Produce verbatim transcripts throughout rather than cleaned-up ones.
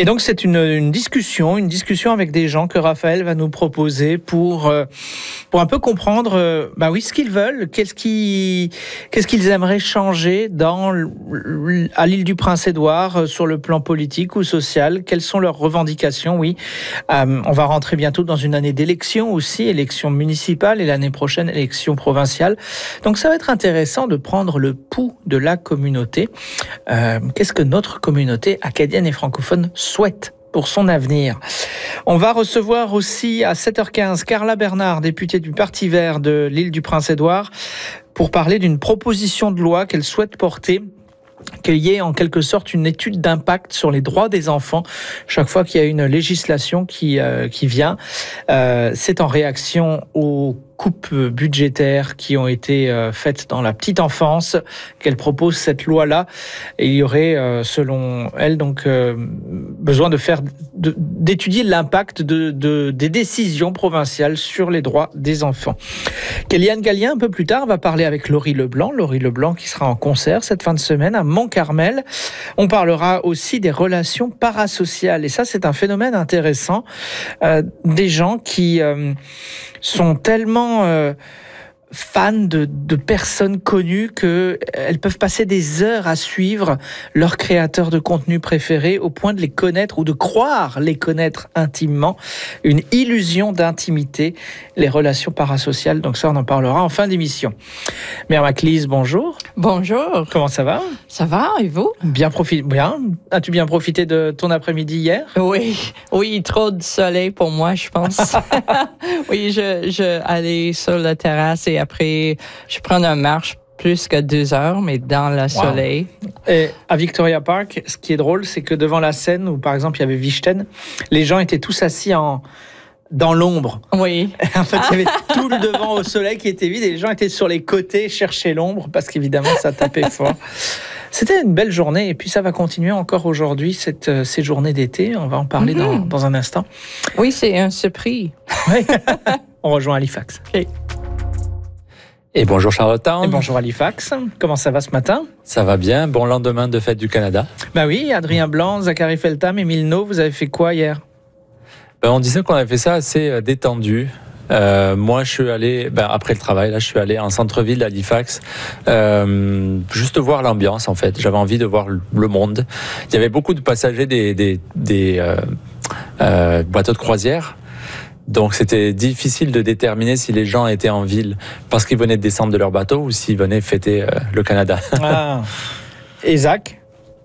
Et donc c'est une, une discussion, une discussion avec des gens que Raphaël va nous proposer pour, euh, pour un peu comprendre euh, bah oui, ce qu'ils veulent, qu'est-ce qu'ils, qu'est-ce qu'ils aimeraient changer dans, à l'île du Prince-Édouard euh, sur le plan politique ou social, quelles sont leurs revendications, oui. Euh, on va rentrer bientôt dans une année d'élection aussi, élection municipale et l'année prochaine élection provinciale. Donc ça va être intéressant de prendre le pouls de la communauté. Euh, qu'est-ce que notre communauté acadienne et francophone souhaite pour son avenir? On va recevoir aussi à sept heures quinze Carla Bernard, députée du Parti vert de l'île du Prince-Édouard, pour parler d'une proposition de loi qu'elle souhaite porter, qu'il y ait en quelque sorte une étude d'impact sur les droits des enfants chaque fois qu'il y a une législation qui, euh, qui vient. Euh, c'est en réaction aux coupes budgétaires qui ont été euh, faites dans la petite enfance qu'elle propose cette loi-là. Et il y aurait, euh, selon elle, donc euh, besoin de faire, de, d'étudier l'impact de, de, des décisions provinciales sur les droits des enfants. Kéliane Gallien, un peu plus tard, va parler avec Laurie Leblanc. Laurie Leblanc qui sera en concert cette fin de semaine à Mont-Carmel. On parlera aussi des relations parasociales. Et ça, c'est un phénomène intéressant. Euh, des gens qui euh, sont tellement euh, fans de, de personnes connues qu'elles peuvent passer des heures à suivre leurs créateurs de contenu préférés au point de les connaître ou de croire les connaître intimement. Une illusion d'intimité, les relations parasociales. Donc ça, on en parlera en fin d'émission. Mère Maclise, bonjour. Bonjour. Comment ça va? Ça va, et vous? Bien profité. Bien. As-tu bien profité de ton après-midi hier? Oui, oui, trop de soleil pour moi, je pense. Oui, je, je allais sur la terrasse et après, je prends une marche plus que deux heures, mais dans le soleil. Wow. Et à Victoria Park, ce qui est drôle, c'est que devant la scène où, par exemple, il y avait Vichten, les gens étaient tous assis en... dans l'ombre. Oui. En fait, il y avait tout le devant au soleil qui était vide et les gens étaient sur les côtés chercher l'ombre parce qu'évidemment, ça tapait fort. C'était une belle journée et puis ça va continuer encore aujourd'hui, cette, ces journées d'été. On va en parler mm-hmm. dans, dans un instant. Oui, c'est un surprise. Oui. On rejoint Halifax. Okay. Et bonjour Charlottetown. Et bonjour Halifax. Comment ça va ce matin? Ça va bien. Bon lendemain de fête du Canada. Ben oui, Adrien Blanc, Zachary Feltham, Émile No, vous avez fait quoi hier? Ben, on disait qu'on avait fait ça assez détendu. Euh, moi, je suis allé, ben, après le travail, là, je suis allé en centre-ville d'Halifax, euh, juste voir l'ambiance, en fait. J'avais envie de voir le monde. Il y avait beaucoup de passagers des, des, des euh, euh, bateaux de croisière. Donc, c'était difficile de déterminer si les gens étaient en ville parce qu'ils venaient de descendre de leur bateau ou s'ils venaient fêter euh, le Canada. Ah. Et Zach?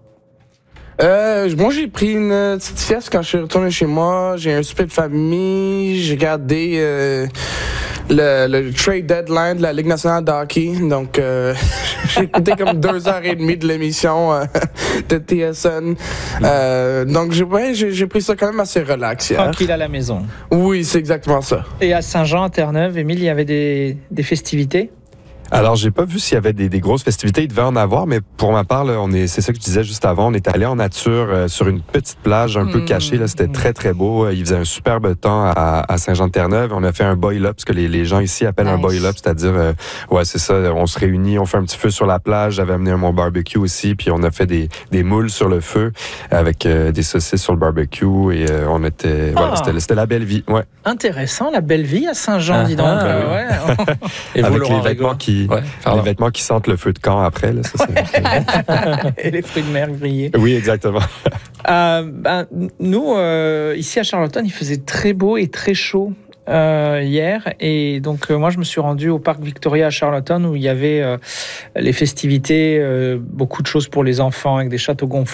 Euh, moi, j'ai pris une petite sieste quand je suis retourné chez moi. J'ai un souper de famille. J'ai regardé euh, le, le trade deadline de la Ligue nationale de hockey. Donc, euh, j'ai écouté comme deux heures et demie de l'émission euh, de T S N. Euh, donc, j'ai, ouais, j'ai, j'ai pris ça quand même assez relax hier. Tranquille à la maison. Oui, c'est exactement ça. Et à Saint-Jean, à Terre-Neuve, Émile, il y avait des, des festivités? Alors, j'ai pas vu s'il y avait des, des grosses festivités. Il devait en avoir, mais pour ma part, là, on est, c'est ça que je disais juste avant. On est allé en nature euh, sur une petite plage un mmh. peu cachée. Là, c'était mmh. très très beau. Il faisait un superbe temps à, à Saint-Jean-de-Terre-Neuve. On a fait un boil-up, ce que les, les gens ici appellent nice. un boil-up, c'est-à-dire, euh, ouais, c'est ça. On se réunit, on fait un petit feu sur la plage. J'avais amené mon barbecue aussi, puis on a fait des, des moules sur le feu avec euh, des saucisses sur le barbecue et euh, on était, ah. voilà, c'était, c'était la belle vie. Ouais. Intéressant, la belle vie à Saint-Jean, ah, dis donc. Ah, euh, ouais. Et avec vous, les vêtements qui Ouais, les vêtements qui sentent le feu de camp après. Là, ça, c'est... Et les fruits de mer grillés. Oui, exactement. Euh, ben, nous, euh, ici à Charlottetown, il faisait très beau et très chaud euh, hier. Et donc, euh, moi, je me suis rendu au parc Victoria à Charlottetown où il y avait euh, les festivités, euh, beaucoup de choses pour les enfants avec des châteaux gonflables.